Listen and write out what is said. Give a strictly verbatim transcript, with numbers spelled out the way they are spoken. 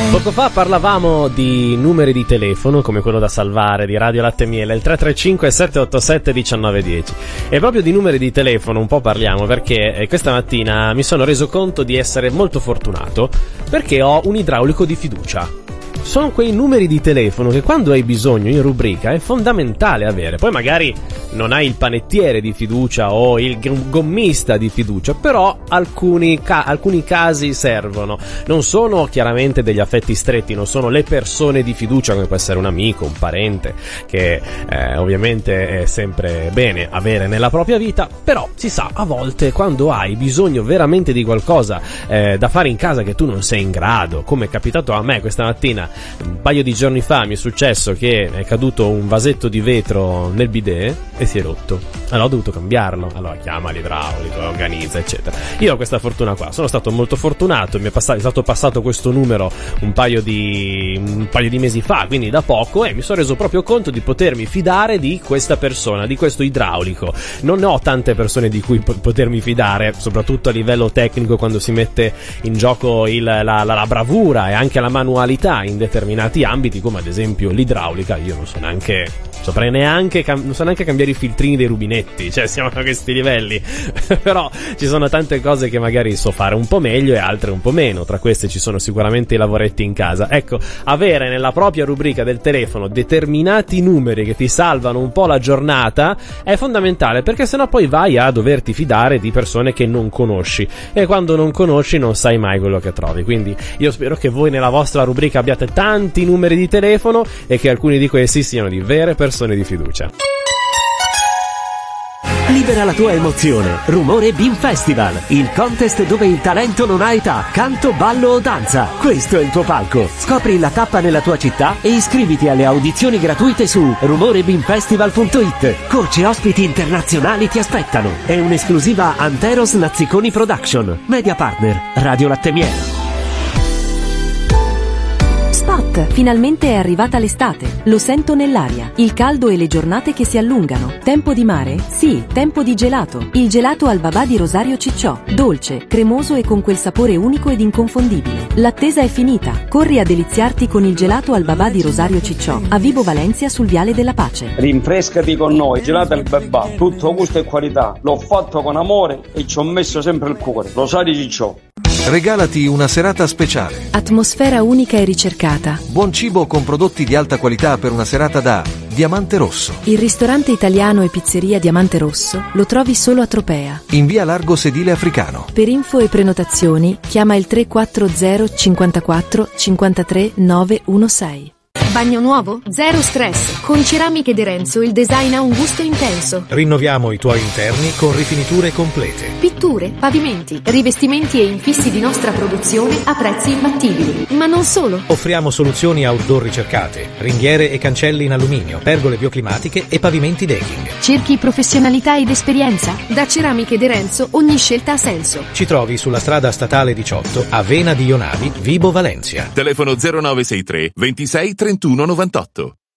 Poco fa parlavamo di numeri di telefono come quello da salvare di Radio Latte Miele, il tre tre cinque sette otto sette uno nove uno zero, e proprio di numeri di telefono un po' parliamo perché questa mattina mi sono reso conto di essere molto fortunato perché ho un idraulico di fiducia. Sono quei numeri di telefono che quando hai bisogno in rubrica è fondamentale avere. Poi magari non hai il panettiere di fiducia o il gommista di fiducia, però alcuni, ca- alcuni casi servono. Non sono chiaramente degli affetti stretti, non sono le persone di fiducia come può essere un amico, un parente, che eh, ovviamente è sempre bene avere nella propria vita, però si sa, a volte quando hai bisogno veramente di qualcosa eh, da fare in casa che tu non sei in grado, come è capitato a me questa mattina. Un paio di giorni fa mi è successo che è caduto un vasetto di vetro nel bidet e si è rotto. Allora ho dovuto cambiarlo. Allora chiama l'idraulico, organizza, eccetera. Io ho questa fortuna qua, sono stato molto fortunato, mi è, passato, è stato passato questo numero un paio di un paio di mesi fa, quindi da poco, e mi sono reso proprio conto di potermi fidare di questa persona, di questo idraulico. Non ho tante persone di cui po- potermi fidare, soprattutto a livello tecnico, quando si mette in gioco il, la, la, la bravura e anche la manualità in determinati ambiti, come ad esempio l'idraulica. Io non so neanche saprei neanche cam- non so neanche cambiare i filtrini dei rubinetti, cioè siamo a questi livelli. Però ci sono tante cose che magari so fare un po' meglio e altre un po' meno. Tra queste ci sono sicuramente i lavoretti in casa. Ecco, avere nella propria rubrica del telefono determinati numeri che ti salvano un po' la giornata è fondamentale, perché sennò poi vai a doverti fidare di persone che non conosci, e quando non conosci non sai mai quello che trovi. Quindi io spero che voi nella vostra rubrica abbiate tanti numeri di telefono e che alcuni di questi siano di vere persone di fiducia. Libera la tua emozione. Rumore Beam Festival, il contest dove il talento non ha età, canto, ballo o danza. Questo è il tuo palco. Scopri la tappa nella tua città e iscriviti alle audizioni gratuite su rumore beam festival punto it. Coach e ospiti internazionali ti aspettano. È un'esclusiva Anteros Nazziconi Production. Media partner Radio Latte Miele. Spot! Finalmente è arrivata l'estate. Lo sento nell'aria. Il caldo e le giornate che si allungano. Tempo di mare? Sì, tempo di gelato. Il gelato al babà di Rosario Cicciò. Dolce, cremoso e con quel sapore unico ed inconfondibile. L'attesa è finita. Corri a deliziarti con il gelato al babà di Rosario Cicciò, a Vibo Valencia sul Viale della Pace. Rinfrescati con noi, gelato al babà. Tutto gusto e qualità. L'ho fatto con amore e ci ho messo sempre il cuore. Rosario Cicciò. Regalati una serata speciale. Atmosfera unica e ricercata. Buon cibo con prodotti di alta qualità per una serata da Diamante Rosso. Il ristorante italiano e pizzeria Diamante Rosso lo trovi solo a Tropea, in via Largo Sedile Africano. Per info e prenotazioni chiama il tre quattro zero cinquantaquattro cinquantatré nove uno sei. Bagno nuovo? Zero stress. Con Ceramiche De Renzo il design ha un gusto intenso. Rinnoviamo i tuoi interni con rifiniture complete. Pitture, pavimenti, rivestimenti e infissi di nostra produzione a prezzi imbattibili. Ma non solo. Offriamo soluzioni outdoor ricercate, ringhiere e cancelli in alluminio, pergole bioclimatiche e pavimenti decking. Cerchi professionalità ed esperienza? Da Ceramiche De Renzo ogni scelta ha senso. Ci trovi sulla strada statale diciotto a Vena di Ionavi, Vibo Valencia. Telefono zero nove sei tre ventisei trentuno novantotto.